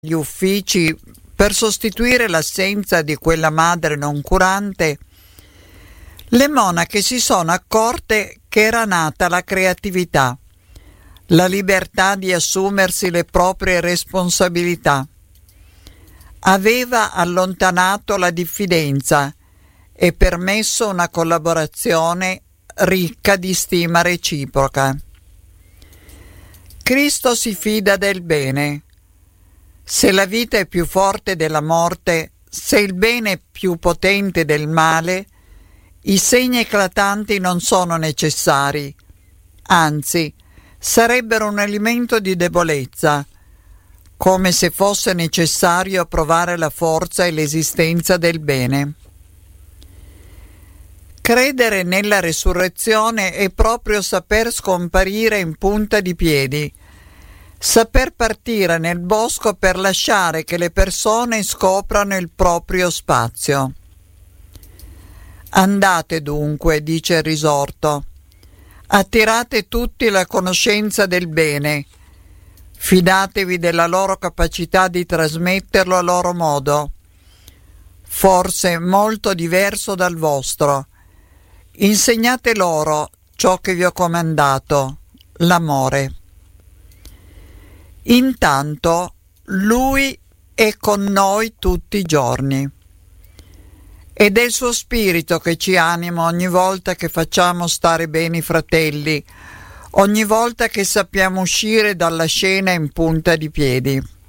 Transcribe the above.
gli uffici per sostituire l'assenza di quella madre non curante, le monache si sono accorte che era nata la creatività, la libertà di assumersi le proprie responsabilità. Aveva allontanato la diffidenza e permesso una collaborazione ricca di stima reciproca. Cristo si fida del bene. Se la vita è più forte della morte, se il bene è più potente del male, i segni eclatanti non sono necessari, anzi, sarebbero un elemento di debolezza, come se fosse necessario provare la forza e l'esistenza del bene. Credere nella resurrezione è proprio saper scomparire in punta di piedi, saper partire nel bosco per lasciare che le persone scoprano il proprio spazio. Andate dunque, dice il risorto, attirate tutti la conoscenza del bene, fidatevi della loro capacità di trasmetterlo a loro modo, forse molto diverso dal vostro. Insegnate loro ciò che vi ho comandato, l'amore. Intanto Lui è con noi tutti i giorni ed è il suo spirito che ci anima ogni volta che facciamo stare bene i fratelli, ogni volta che sappiamo uscire dalla scena in punta di piedi.